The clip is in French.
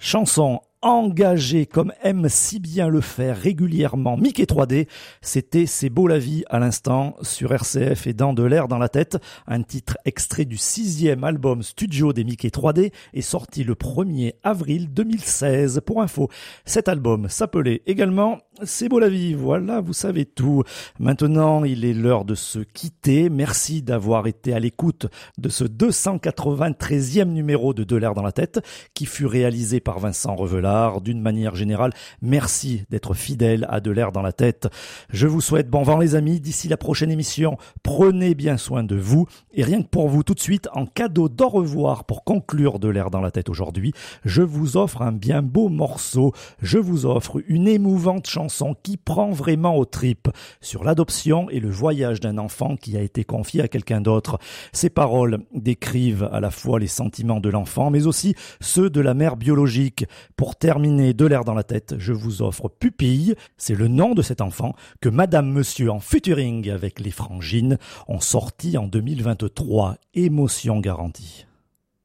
Chanson engagée comme aime si bien le faire régulièrement Mickey 3D, c'était C'est beau la vie à l'instant sur RCF et dans de l'air dans la tête, un titre extrait du 6e album studio des Mickey 3D est sorti le 1er avril 2016. Pour info, cet album s'appelait également C'est beau la vie, voilà, vous savez tout. Maintenant, il est l'heure de se quitter. Merci d'avoir été à l'écoute de ce 293e numéro de l'air dans la tête qui fut réalisé par Vincent Revelard. D'une manière générale, merci d'être fidèle à De l'air dans la tête. Je vous souhaite bon vent les amis, d'ici la prochaine émission, prenez bien soin de vous et rien que pour vous tout de suite, en cadeau d'au revoir pour conclure De l'air dans la tête aujourd'hui, je vous offre un bien beau morceau, je vous offre une émouvante chanson qui prend vraiment aux tripes sur l'adoption et le voyage d'un enfant qui a été confié à quelqu'un d'autre. Ces paroles décrivent à la fois les sentiments de l'enfant mais aussi ceux de la mère biologique. Pour terminer De l'air dans la tête, je vous offre Pupille, c'est le nom de cet enfant que Madame Monsieur en featuring avec les Frangines ont sorti en 2023. Émotion garantie.